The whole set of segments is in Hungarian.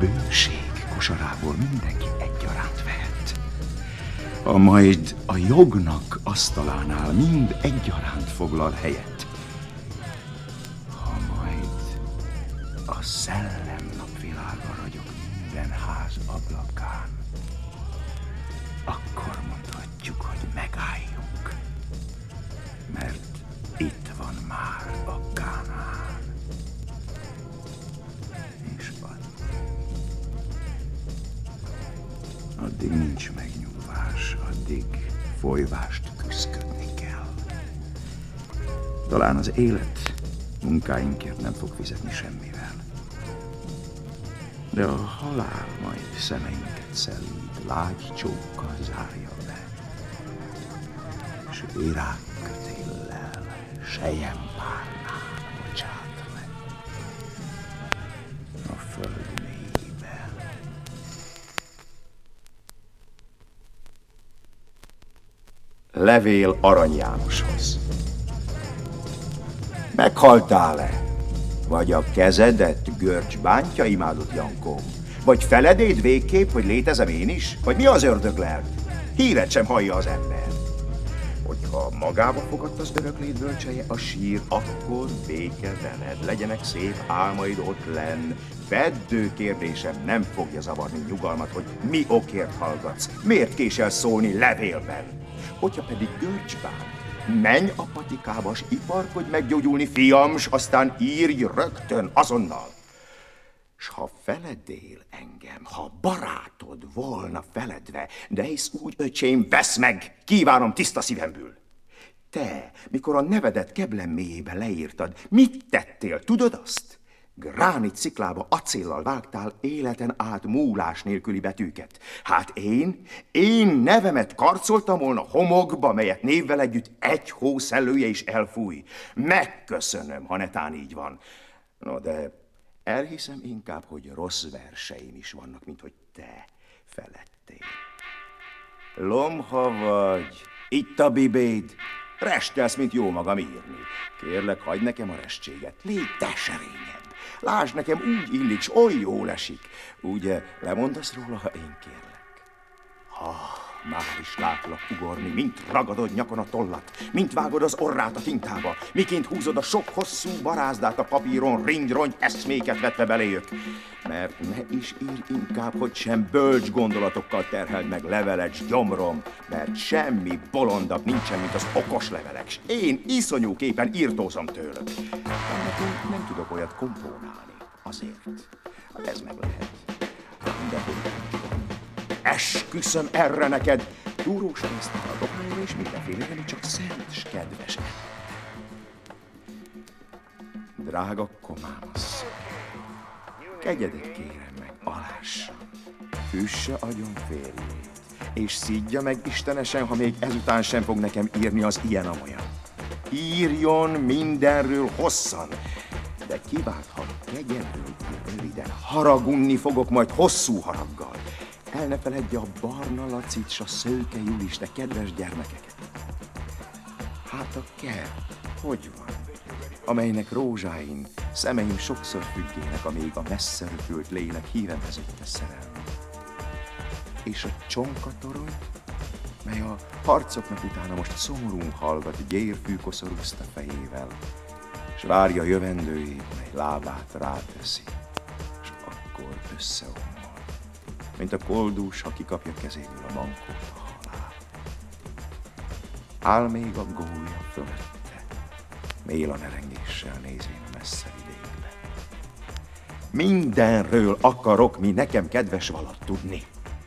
bőség kosarából mindenki egyaránt vehet. Ha majd a jognak asztalánál mind egyaránt foglal helyet, ha majd a szellem napvilága ragyog minden ház ablakán, akkor mondhatjuk, hogy megálljunk, mert itt van már a Kánaán. És addig nincs megnyugvás, addig folyvást küszködni kell. Talán az élet munkáinkért nem fog fizetni semmivel, de a halál majd szemeinket szelíd, lágy csókkal zárja le, és virágkötéllel, selyempárnán bocsát le a föld mélyébe. Levél Arany Jánoshoz. Meghaltál-e? Vagy a kezedet görcs bántja, imádott Jankó? Vagy feledéd végképp, hogy létezem én is? Vagy mi az ördög lelt? Híret sem hallja az ember. Hogyha magába fogadt az öröklét bölcselye a sír, akkor béke veled, legyenek szép álmaid ott lenn. Veddő kérdésem nem fogja zavarni nyugalmat, hogy mi okért hallgatsz, miért késel szólni levélben. Hogyha pedig görcsbán, menj a patikába, s iparkodj meggyógyulni, fiam, s aztán írj rögtön, azonnal. S ha feledél engem, ha barátod volna feledve, de hisz úgy, öcsém, vesz meg, kívánom tiszta szívemből. Te, mikor a nevedet Keblen mélyébe leírtad, mit tettél, tudod azt? Gránit sziklába acéllal vágtál életen át múlás nélküli betűket. Hát én nevemet karcoltam volna homokba, melyet névvel együtt egy hószellője is elfúj. Megköszönöm, ha netán így van. No, de elhiszem inkább, hogy rossz verseim is vannak, mint hogy te felettél. Lomha vagy, itt a bibéd, restelsz, mint jó magam írni. Kérlek, hagyd nekem a restséget, légy te serényebb. Lásd, nekem úgy illik, s oly jól esik. Ugye lemondasz róla, ha én kérlek? Már is látlak ugorni, mint ragadod nyakon a tollat, mint vágod az orrát a tintába, miként húzod a sok hosszú barázdát a papíron, ringy-rongy eszméket vetve beléjük. Mert ne is írj inkább, hogy sem bölcs gondolatokkal terheld meg levelet, gyomrom, mert semmi bolondabb nincsen, mint az okos levelek, s én iszonyúképpen írtózom tőlük. Ennek nem tudok olyat komponálni, azért. Ez meg lehet. De hogy nem tudom. Esküszöm erre neked, túrós résztál a dohányra és mindenféle, ami csak szent s kedves. Drága komámasz, kegyedet kérem meg, alássa, üsse agyon férjét, és szidja meg istenesen, ha még ezután sem fog nekem írni az ilyen-amolyan. Írjon mindenről hosszan, de kivált, ha kegyedről ír röviden, haragunni fogok majd hosszú haraggal. El ne feledje a barna Lacit s a szőke Julis, de kedves gyermekeket. Hát a kert, hogy van, amelynek rózsáin szemeim sokszor függének, amíg a messze röpült lélek híven vezette szerelme. És a csonkatorony, mely a harcoknak utána most szomorún hallgat, gyérfű koszorúzta fejével, s várja jövendőjét, mely lábát ráteszi, s akkor összeomol. Mint a koldús, ha kikapja kezéből a mankót a halál. Áll még a gólya fölötte, mélanerengéssel nézvén a messze vidékbe. Mindenről akarok, mi nekem kedves valat tudni.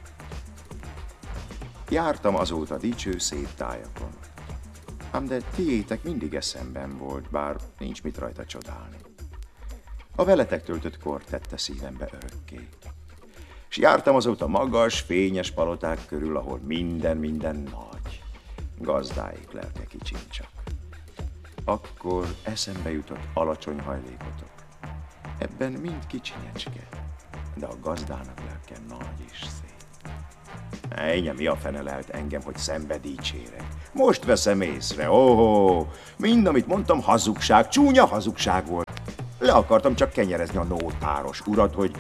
Jártam azóta dicső szép tájakon, ám de tiétek mindig eszemben volt, bár nincs mit rajta csodálni. A veletek töltött kor tette szívembe örökké. S jártam azóta magas, fényes paloták körül, ahol minden nagy. Gazdáik lelke kicsin csak. Akkor eszembe jutott alacsony hajlékotok. Ebben mind kicsinyecske, de a gazdának lelke nagy és szép. Ennyi, mi a fene lelt engem, hogy szembe dicsérek. Most veszem észre, mind, amit mondtam, hazugság, csúnya hazugság volt. Le akartam csak kenyerezni a nótáros urat, hogy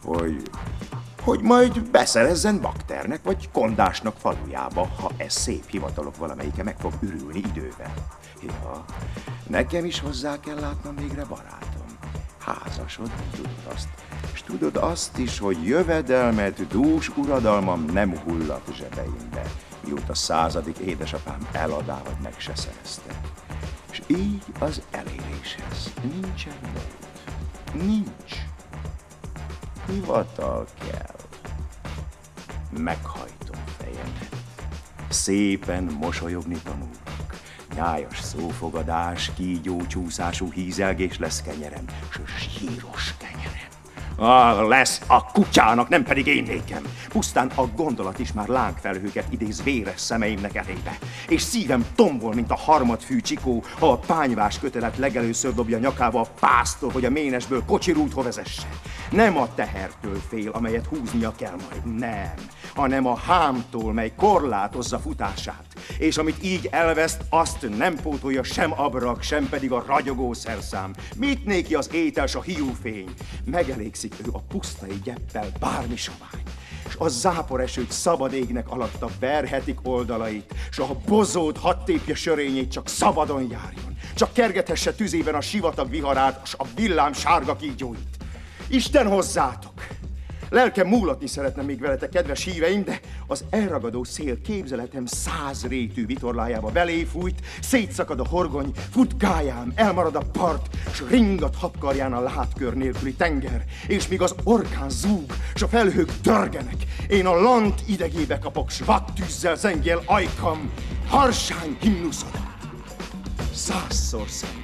hogy majd beszerezzen bakternek vagy kondásnak falujába, ha ez szép hivatalok valamelyike meg fog ürülni idővel. Ja, nekem is hozzá kell látnom végre, barátom. Házasodni, tudod azt. És tudod azt is, hogy jövedelmet, dús uradalmam nem hullott zsebeimbe, mióta 100. édesapám eladá, vagy meg se szerezte. És így az eléréshez nincsen mód. Nincs. Hivatal kell. Meghajtom fejemet. Szépen mosolyogni tanulok. Nyájas szófogadás, kígyó csúszású hízelgés lesz kenyerem, s síros kenyerem. Lesz a kutyának, nem pedig én nékem. Pusztán a gondolat is már lángfelhőket idéz véres szemeimnek elébe. És szívem tombol, mint a harmadfű csikó, ha a pányvás kötelet legelőször dobja nyakába a pásztor, hogy a ménesből kocsirúthoz vezesse. Nem a tehertől fél, amelyet húznia kell majd, nem, hanem a hámtól, mely korlátozza futását. És amit így elveszt, azt nem pótolja sem abrak, sem pedig a ragyogó szerszám. Mit néki az étel s a hiúfény? Megelégszik ő a pusztai gyeppel bármi sovány. S a záporesők szabad égnek alatta verhetik oldalait, s a bozót hadd tépje sörényét, csak szabadon járjon. Csak kergethesse tüzében a sivatag viharát, s a villám sárga kígyóit. Isten hozzátok! Lelkem múlatni szeretne még veletek, kedves híveim, de az elragadó szél képzeletem 100 rétű vitorlájába beléfújt, szétszakad a horgony, fut gályám, elmarad a part, s ringat habkarján a látkör nélküli tenger, és míg az orkán zúg, s a felhők dörgenek, én a lant idegébe kapok, s vattűzzel zengél ajkam, harsány himnuszod. 100-szor